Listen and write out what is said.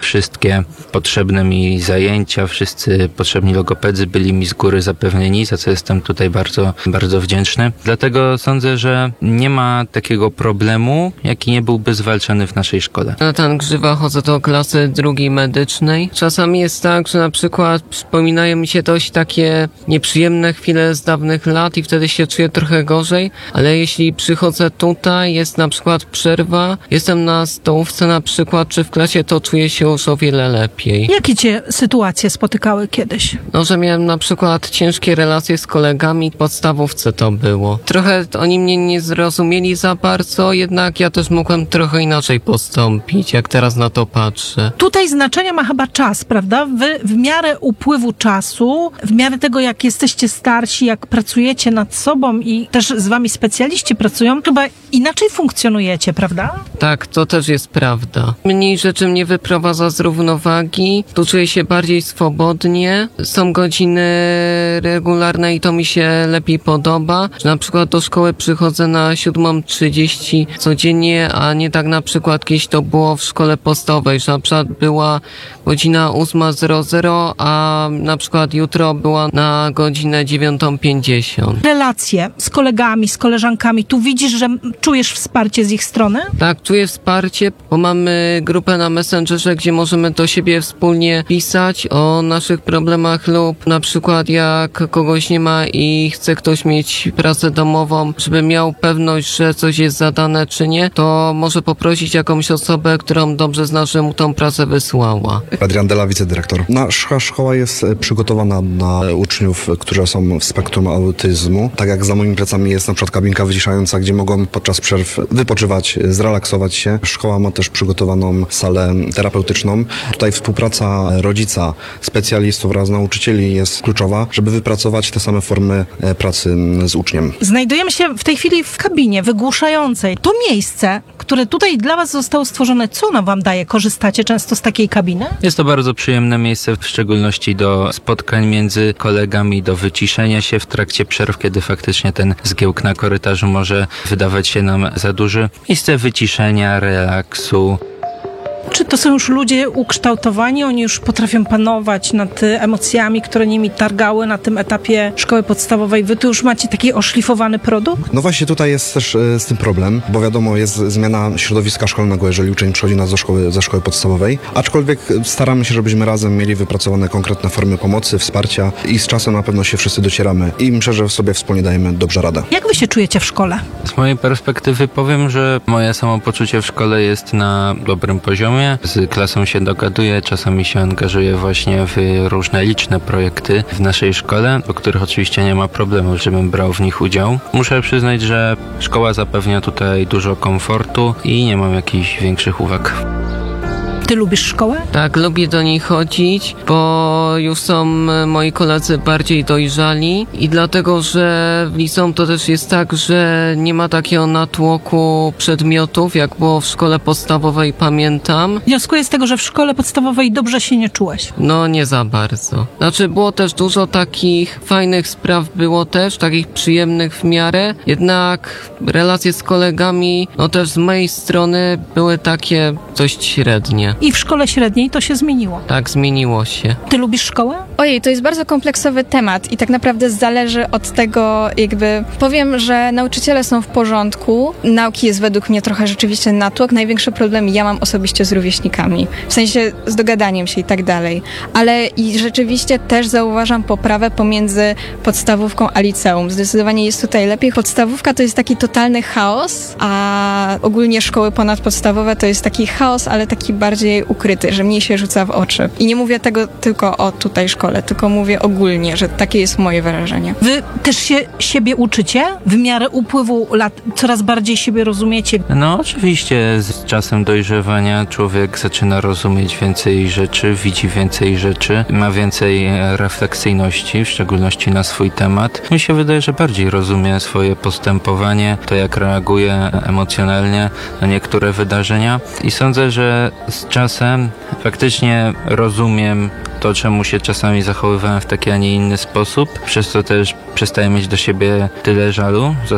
wszystkie potrzebne mi zajęcia, wszyscy potrzebni logopedzy byli mi z góry zapewnieni, za co jestem tutaj bardzo, bardzo wdzięczny. Dlatego sądzę, że nie ma takiego problemu, jaki nie byłby zwalczany w naszej szkole. Natan Grzywa, chodzę do klasy 2 medycznej. Czasami jest tak, że na przykład przypominają mi się dość takie nieprzyjemne chwile z dawnych lat i wtedy się czuję trochę gorzej, ale jeśli przychodzę tutaj, jest na przykład przerwa, jestem na stołówce na przykład, czy w klasie, to czuję się już o wiele lepiej. Jakie cię sytuacje spotykały kiedyś? No, że miałem na przykład ciężkie relacje z kolegami, w podstawówce to było. Trochę oni mnie nie zrozumieli za bardzo, jednak ja też mogłem trochę inaczej postąpić, jak teraz na to patrzę. Tutaj znaczenie ma chyba czas, prawda? Wy w miarę upływu czasu, w miarę tego, jak jesteście starsi, jak pracujecie nad sobą i też z wami specjaliści pracują, chyba inaczej funkcjonujecie, prawda? Tak, to też jest prawda. Mniej rzeczy mnie wyprowadza z równowagi, tu czuję się bardziej swobodnie, są godziny regularne i to mi się lepiej podoba. Na przykład do szkoły przychodzę na 7:30 codziennie, a nie tak na przykład kiedyś to było w szkole podstawowej, że na przykład była godzina 8:00, a na przykład jutro była na godzinę 9:50. Relacje z kolegami, z koleżankami, tu widzisz, że czujesz wsparcie z ich strony? Tak, czuję wsparcie, bo mamy grupę na Messengerze, gdzie możemy do siebie wspólnie pisać o naszych problemach lub na przykład jak kogoś nie ma i chce ktoś mieć pracę domową, żeby miał pewność, że coś jest zadane czy nie, to może poprosić jakąś osobę, którą dobrze zna, że mu tą pracę wysłała. Adrian Della, wicedyrektor. Nasza szkoła jest przygotowana na uczniów, którzy są w spektrum autyzmu. Tak jak za moimi plecami jest na przykład kabinka wyciszająca, gdzie mogą podczas przerw wypoczywać, zrelaksować się. Szkoła ma też przygotowaną salę terapeutyczną. Tutaj współpraca rodzica, specjalistów oraz nauczycieli jest kluczowa, żeby wypracować te same formy pracy z uczniem. Znajdujemy się w tej chwili w kabinie wygłuszającej. To miejsce, które tutaj dla was zostało stworzone, co ono wam daje? Korzystacie często z takiej kabiny? Jest to bardzo przyjemne miejsce, w szczególności do spotkań między kolegami, do wyciszenia się w trakcie przerw, kiedy faktycznie ten zgiełk na korytarzu może wydawać się nam za duży. Miejsce wyciszenia, relaksu. Czy to są już ludzie ukształtowani? Oni już potrafią panować nad emocjami, które nimi targały na tym etapie szkoły podstawowej. Wy tu już macie taki oszlifowany produkt? No właśnie tutaj jest też z tym problem, bo wiadomo, jest zmiana środowiska szkolnego, jeżeli uczeń przychodzi nas ze szkoły podstawowej. Aczkolwiek staramy się, żebyśmy razem mieli wypracowane konkretne formy pomocy, wsparcia i z czasem na pewno się wszyscy docieramy i myślę, że sobie wspólnie dajemy dobrze radę. Jak wy się czujecie w szkole? Z mojej perspektywy powiem, że moje samopoczucie w szkole jest na dobrym poziomie. Z klasą się dogaduję, czasami się angażuję właśnie w różne liczne projekty w naszej szkole, o których oczywiście nie ma problemu, żebym brał w nich udział. Muszę przyznać, że szkoła zapewnia tutaj dużo komfortu i nie mam jakichś większych uwag. Ty lubisz szkołę? Tak, lubię do niej chodzić, bo już są moi koledzy bardziej dojrzali i dlatego, że w liceum to też jest tak, że nie ma takiego natłoku przedmiotów, jak było w szkole podstawowej, pamiętam. Wnioskuję z tego, że w szkole podstawowej dobrze się nie czułeś. No, nie za bardzo. Znaczy, było też dużo takich fajnych spraw, było też, takich przyjemnych w miarę, jednak relacje z kolegami, no też z mojej strony były takie dość średnie. I w szkole średniej to się zmieniło. Tak, zmieniło się. Ty lubisz szkołę? Ojej, to jest bardzo kompleksowy temat i tak naprawdę zależy od tego, powiem, że nauczyciele są w porządku, nauki jest według mnie trochę rzeczywiście natłok, największy problem ja mam osobiście z rówieśnikami, w sensie z dogadaniem się i tak dalej, ale i rzeczywiście też zauważam poprawę pomiędzy podstawówką a liceum, zdecydowanie jest tutaj lepiej. Podstawówka to jest taki totalny chaos, a ogólnie szkoły ponadpodstawowe to jest taki chaos, ale taki bardziej ukryty, że mniej się rzuca w oczy. I nie mówię tego tylko o tutaj szkole, tylko mówię ogólnie, że takie jest moje wrażenie. Wy też się siebie uczycie? W miarę upływu lat coraz bardziej siebie rozumiecie? No oczywiście z czasem dojrzewania człowiek zaczyna rozumieć więcej rzeczy, widzi więcej rzeczy, ma więcej refleksyjności, w szczególności na swój temat. Mi się wydaje, że bardziej rozumie swoje postępowanie, to jak reaguje emocjonalnie na niektóre wydarzenia i sądzę, że z czasem faktycznie rozumiem to, czemu się czasami zachowywałem w taki, a nie inny sposób. Przez to też przestaję mieć do siebie tyle żalu za